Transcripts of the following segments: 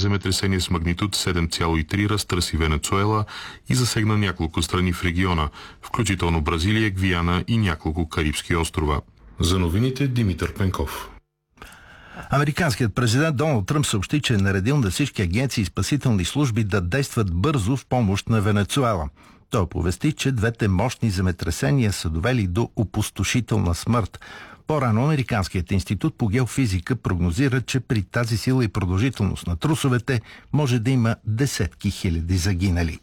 земетресение с магнитуд 7,3 разтърси Венецуела и засегна няколко страни в региона, включително Бразилия, Гвиана и няколко карибски острова. За новините Димитър Пенков. Американският президент Доналд Тръмп съобщи, че е наредил на всички агенции и спасителни служби да действат бързо в помощ на Венецуела. Той оповести, че двете мощни земетресения са довели до опустошителна смърт. По-рано Американският институт по геофизика прогнозира, че при тази сила и продължителност на трусовете може да има десетки хиляди загинали.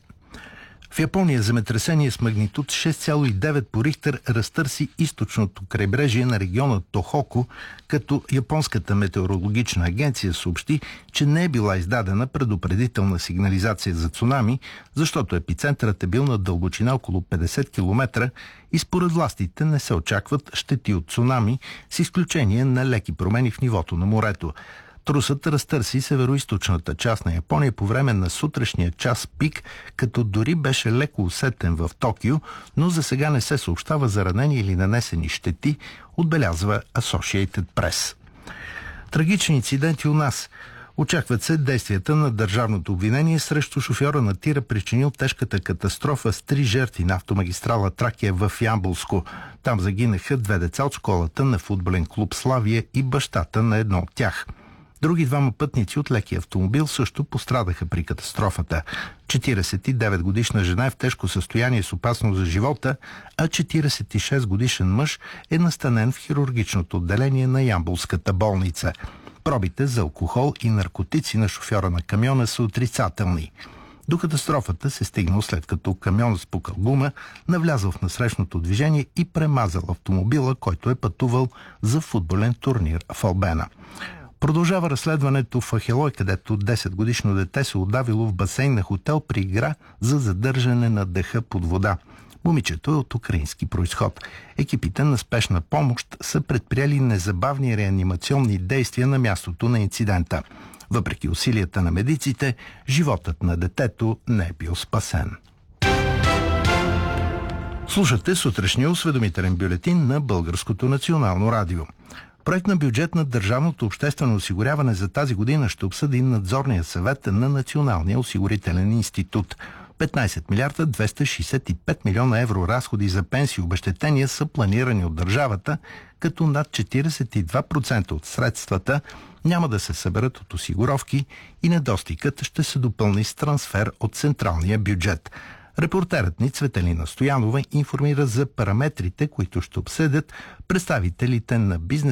В Япония земетресение с магнитуд 6,9 по Рихтер разтърси източното крайбрежие на региона Тохоку, като Японската метеорологична агенция съобщи, че не е била издадена предупредителна сигнализация за цунами, защото епицентърът е бил на дълбочина около 50 км и според властите не се очакват щети от цунами, с изключение на леки промени в нивото на морето. Трусът разтърси североизточната част на Япония по време на сутрешния час пик, като дори беше леко усетен в Токио, но за сега не се съобщава за ранени или нанесени щети, отбелязва Associated Press. Трагични инциденти у нас. Очакват се действията на държавното обвинение срещу шофьора на тира, причинил тежката катастрофа с 3 жертви на автомагистрала Тракия в Ямболско. Там загинаха 2 деца от школата на футболен клуб Славия и бащата на едно от тях. Други 2 пътници от леки автомобил също пострадаха при катастрофата. 49-годишна жена е в тежко състояние с опасност за живота, а 46-годишен мъж е настанен в хирургичното отделение на Ямболската болница. Пробите за алкохол и наркотици на шофьора на камиона са отрицателни. До катастрофата се стигнал след като камионът с пукал гума навлязъл в насрещното движение и премазал автомобила, който е пътувал за футболен турнир в Албена. Продължава разследването в Ахелой, където 10-годишно дете се удавило в басейн на хотел при игра за задържане на дъха под вода. Момичето е от украински произход. Екипите на спешна помощ са предприели незабавни реанимационни действия на мястото на инцидента. Въпреки усилията на медиците, животът на детето не е бил спасен. Слушате сутрешния осведомителен бюлетин на Българското национално радио. Проект на бюджет на Държавното обществено осигуряване за тази година ще обсъди надзорния съвет на Националния осигурителен институт. 15 милиарда 265 милиона евро разходи за пенсии и обезщетения са планирани от държавата, като над 42% от средствата няма да се съберат от осигуровки и недостигът ще се допълни с трансфер от централния бюджет. Репортерът ни Цветелина Стоянова информира за параметрите, които ще обсъдят представителите на бизнес